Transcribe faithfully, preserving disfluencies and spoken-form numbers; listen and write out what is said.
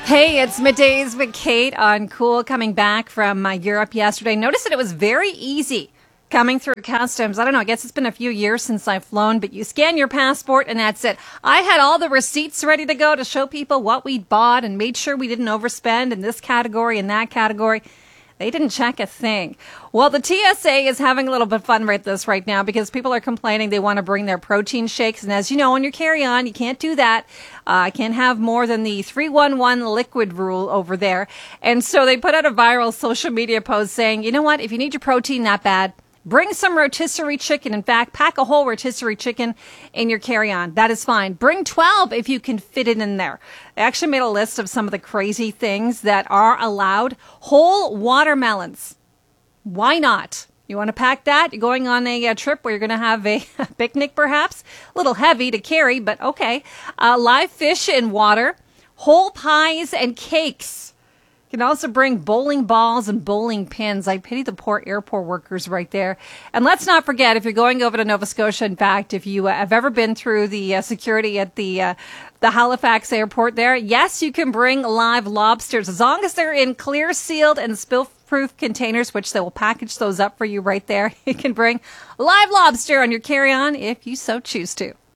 Hey, it's Middays with Kate on Cool, coming back from uh, Europe yesterday. Noticed that it was very easy coming through customs. I don't know, I guess it's been a few years since I've flown, but you scan your passport and that's it. I had all the receipts ready to go to show people what we'd bought and made sure we didn't overspend in this category and that category. They didn't check a thing. Well, the T S A is having a little bit of fun with this right now because people are complaining they want to bring their protein shakes. And as you know, on your carry-on, you can't do that. I uh, can't have more than the three one one liquid rule over there. And so they put out a viral social media post saying, you know what, if you need your protein that bad, bring some rotisserie chicken. In fact, pack a whole rotisserie chicken in your carry-on. That is fine. Bring twelve if you can fit it in there. I actually made a list of some of the crazy things that are allowed. Whole watermelons. Why not? You want to pack that? You're going on a, a trip where you're going to have a, a picnic, perhaps? A little heavy to carry, but okay. Uh, live fish in water. Whole pies and cakes. You can also bring bowling balls and bowling pins. I pity the poor airport workers right there. And let's not forget, if you're going over to Nova Scotia, in fact, if you uh, have ever been through the uh, security at the uh, the Halifax airport there, yes, you can bring live lobsters as long as they're in clear, sealed, and spill-proof containers, which they will package those up for you right there. You can bring live lobster on your carry-on if you so choose to.